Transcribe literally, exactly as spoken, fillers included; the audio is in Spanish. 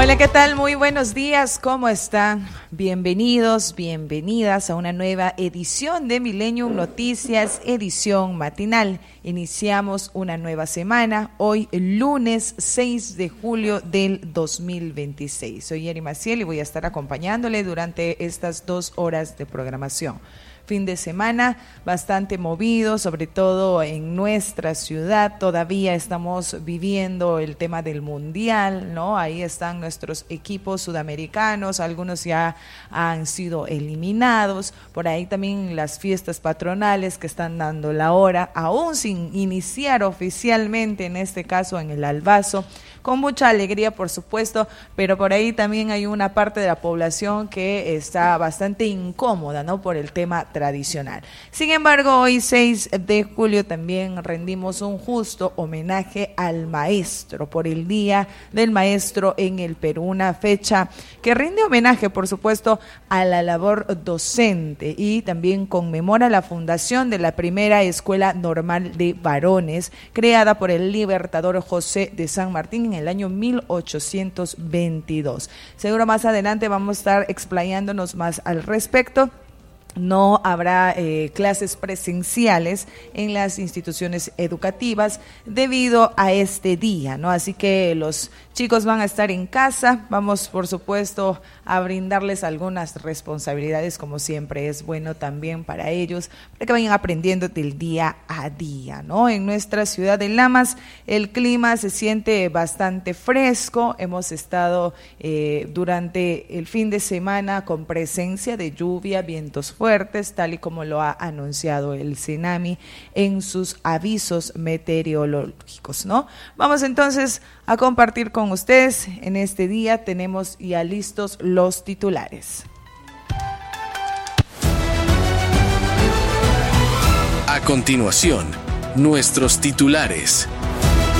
Hola, ¿qué tal? Muy buenos días, ¿cómo están? Bienvenidos, bienvenidas a una nueva edición de Millennium Noticias, edición matinal. Iniciamos una nueva semana, hoy lunes seis de julio del dos mil veintiséis. Soy Yeri Maciel y voy a estar acompañándole durante estas dos horas de programación. Fin de semana bastante movido, sobre todo en nuestra ciudad. Todavía estamos viviendo el tema del mundial, ¿no? Ahí están nuestros equipos sudamericanos, algunos ya han sido eliminados. Por ahí también las fiestas patronales que están dando la hora, aún sin iniciar oficialmente, en este caso en el Albazo. Con mucha alegría, por supuesto, pero por ahí también hay una parte de la población que está bastante incómoda, ¿no? Por el tema tradicional. Sin embargo, hoy seis de julio también rendimos un justo homenaje al maestro por el Día del Maestro en el Perú, una fecha que rinde homenaje, por supuesto, a la labor docente y también conmemora la fundación de la primera escuela normal de varones, creada por el libertador José de San Martín en el año mil ochocientos veintidós. Seguro más adelante vamos a estar explayándonos más al respecto. No habrá eh, clases presenciales en las instituciones educativas debido a este día, ¿no? Así que los chicos van a estar en casa. Vamos, por supuesto, a brindarles algunas responsabilidades, como siempre es bueno también para ellos, para que vayan aprendiendo del día a día, ¿no? En nuestra ciudad de Lamas el clima se siente bastante fresco. Hemos estado eh, durante el fin de semana con presencia de lluvia, vientos fuertes, fuertes, tal y como lo ha anunciado el CENAMI en sus avisos meteorológicos, ¿no? Vamos entonces a compartir con ustedes. En este día tenemos ya listos los titulares. A continuación, nuestros titulares.